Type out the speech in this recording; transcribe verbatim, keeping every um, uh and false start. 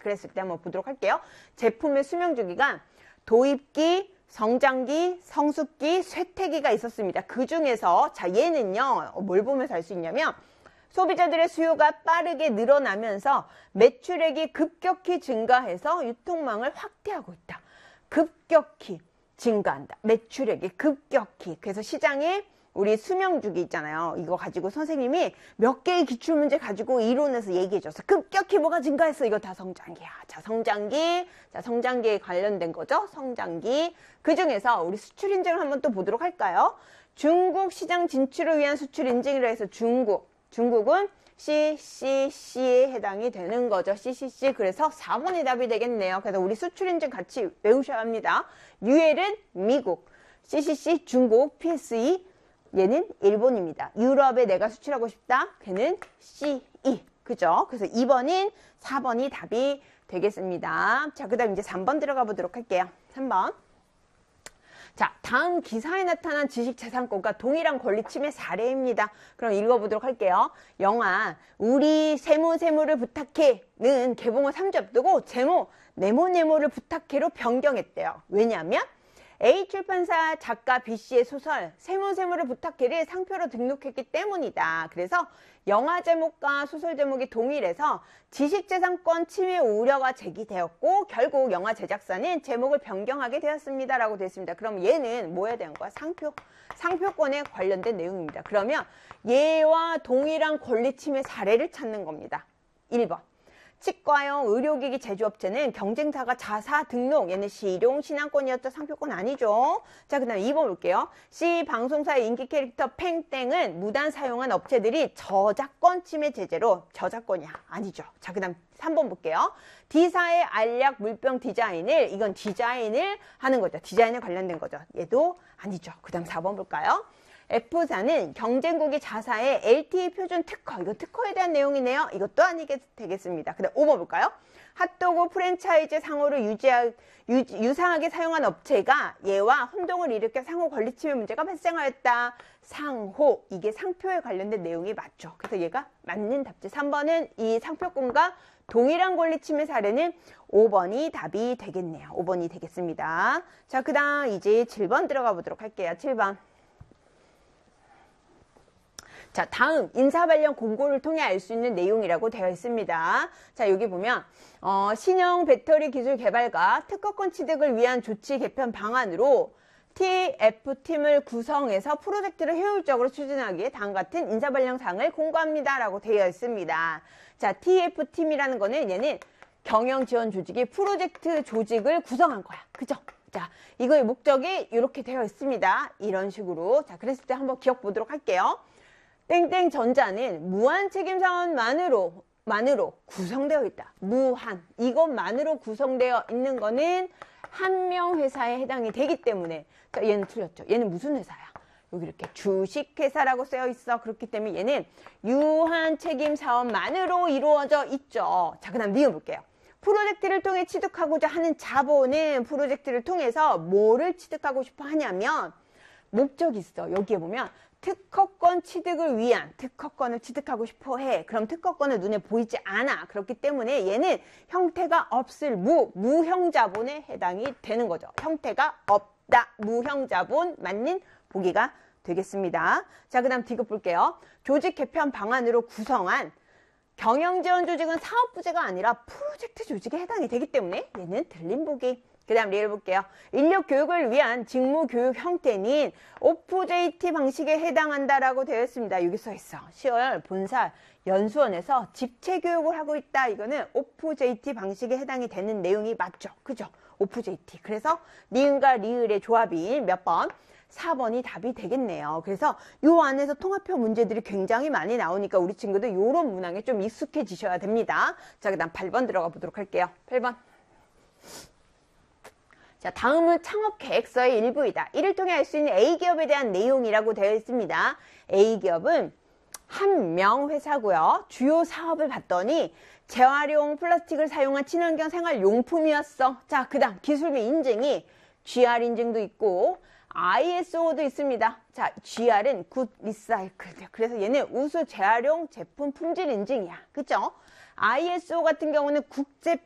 그랬을 때 한번 보도록 할게요. 제품의 수명주기가 도입기, 성장기, 성숙기, 쇠퇴기가 있었습니다. 그 중에서 자 얘는요 뭘 보면서 알 수 있냐면 소비자들의 수요가 빠르게 늘어나면서 매출액이 급격히 증가해서 유통망을 확대하고 있다. 급격히 증가한다. 매출액이 급격히. 그래서 시장에 우리 수명주기 있잖아요. 이거 가지고 선생님이 몇 개의 기출문제 가지고 이론에서 얘기해줘서 급격히 뭐가 증가했어. 이거 다 성장기야. 자, 성장기. 자, 성장기에 관련된 거죠. 성장기. 그 중에서 우리 수출 인증을 한번 또 보도록 할까요? 중국 시장 진출을 위한 수출 인증이라 해서 중국. 중국은 씨씨씨에 해당이 되는 거죠. 씨씨씨. 그래서 사 번이 답이 되겠네요. 그래서 우리 수출 인증 같이 외우셔야 합니다. 유엘은 미국. 씨씨씨 중국. 피에스이 얘는 일본입니다. 유럽에 내가 수출하고 싶다. 걔는 씨이. 그죠? 그래서 이 번인 사 번이 답이 되겠습니다. 자, 그 다음 이제 삼 번 들어가 보도록 할게요. 삼 번. 자, 다음 기사에 나타난 지식재산권과 동일한 권리침해 사례입니다. 그럼 읽어보도록 할게요. 영화 우리 세모 세모를 부탁해는 개봉 후 삼 주 앞두고 제목 네모 네모를 부탁해로 변경했대요. 왜냐하면 A출판사 작가 B씨의 소설 세모 세모를 부탁해를 상표로 등록했기 때문이다. 그래서 영화 제목과 소설 제목이 동일해서 지식재산권 침해 우려가 제기되었고 결국 영화 제작사는 제목을 변경하게 되었습니다. 라고 되어 있습니다. 그럼 얘는 뭐에 대한 거야? 상표, 상표권에 관련된 내용입니다. 그러면 얘와 동일한 권리 침해 사례를 찾는 겁니다. 일 번. 치과용 의료기기 제조업체는 경쟁사가 자사 등록, 얘는 실용 신앙권이었죠. 상표권 아니죠. 자, 그 다음에 이 번 볼게요. C 방송사의 인기 캐릭터 팽땡은 무단 사용한 업체들이 저작권 침해 제재로 저작권이야. 아니죠. 자, 그 다음 삼 번 볼게요. D사의 알약 물병 디자인을, 이건 디자인을 하는 거죠. 디자인에 관련된 거죠. 얘도 아니죠. 그 다음 사 번 볼까요? F사는 경쟁국이 자사의 엘티이 표준 특허, 이거 특허에 대한 내용이네요. 이것도 아니게 되겠습니다. 그 다음 오 번 볼까요? 핫도그 프랜차이즈 상호를 유지하, 유, 유사하게 사용한 업체가 얘와 혼동을 일으켜 상호 권리침해 문제가 발생하였다. 상호, 이게 상표에 관련된 내용이 맞죠. 그래서 얘가 맞는 답지. 삼 번은 이 상표권과 동일한 권리침해 사례는 오 번이 답이 되겠네요. 오 번이 되겠습니다. 자, 그 다음 이제 칠 번 들어가 보도록 할게요. 칠 번. 자, 다음 인사 관련 공고를 통해 알 수 있는 내용이라고 되어 있습니다. 자, 여기 보면 어, 신형 배터리 기술 개발과 특허권 취득을 위한 조치 개편 방안으로 티에프팀을 구성해서 프로젝트를 효율적으로 추진하기 위해 다음 같은 인사 관련 사항을 공고합니다. 라고 되어 있습니다. 자, 티에프팀이라는 거는 얘는 경영 지원 조직이 프로젝트 조직을 구성한 거야. 그죠? 자, 이거의 목적이 이렇게 되어 있습니다. 이런 식으로. 자, 그랬을 때 한번 기억 보도록 할게요. 땡땡전자는 무한 책임사원만으로 만으로 구성되어 있다. 무한. 이것만으로 구성되어 있는 거는 한 명 회사에 해당이 되기 때문에. 자, 얘는 틀렸죠. 얘는 무슨 회사야? 여기 이렇게 주식회사라고 쓰여 있어. 그렇기 때문에 얘는 유한 책임사원만으로 이루어져 있죠. 자, 그 다음 니은 볼게요. 프로젝트를 통해 취득하고자 하는 자본은 프로젝트를 통해서 뭐를 취득하고 싶어 하냐면 목적이 있어. 여기에 보면 특허권 취득을 위한 특허권을 취득하고 싶어 해. 그럼 특허권은 눈에 보이지 않아. 그렇기 때문에 얘는 형태가 없을 무, 무형자본에 해당이 되는 거죠. 형태가 없다. 무형자본 맞는 보기가 되겠습니다. 자, 그 다음 디귿 볼게요. 조직 개편 방안으로 구성한 경영지원 조직은 사업부제가 아니라 프로젝트 조직에 해당이 되기 때문에 얘는 틀린 보기. 그 다음 리를 볼게요. 인력 교육을 위한 직무 교육 형태는 오프제이티 방식에 해당한다라고 되어 있습니다. 여기 써 있어. 시월 본사 연수원에서 집체 교육을 하고 있다. 이거는 오프제이티 방식에 해당이 되는 내용이 맞죠. 그죠? 오프제이티. 그래서 니은과 리을의 조합이 몇 번? 사 번이 답이 되겠네요. 그래서 요 안에서 통합형 문제들이 굉장히 많이 나오니까 우리 친구들 요런 문항에 좀 익숙해지셔야 됩니다. 자, 그 다음 팔 번 들어가 보도록 할게요. 팔 번. 자, 다음은 창업 계획서의 일부이다. 이를 통해 알 수 있는 A기업에 대한 내용이라고 되어 있습니다. A기업은 한 명 회사고요. 주요 사업을 봤더니 재활용 플라스틱을 사용한 친환경 생활용품이었어. 자, 그 다음 기술비 인증이 지알 인증도 있고 아이에스오도 있습니다. 자, 지알은 굿 리사이클. 그래서 얘는 우수 재활용 제품 품질 인증이야. 그죠? 아이에스오 같은 경우는 국제